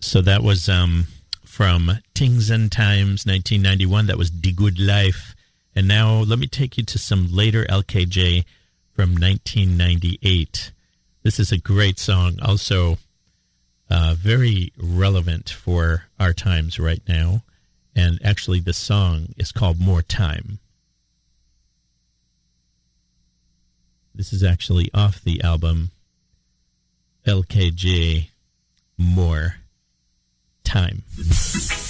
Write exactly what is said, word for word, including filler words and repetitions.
So that was um, from Tings and Times, nineteen ninety-one. That was The Good Life. And now let me take you to some later L K J from nineteen ninety-eight. This is a great song, also uh, very relevant for our times right now. And actually the song is called More Time. This is actually off the album L K J More Time.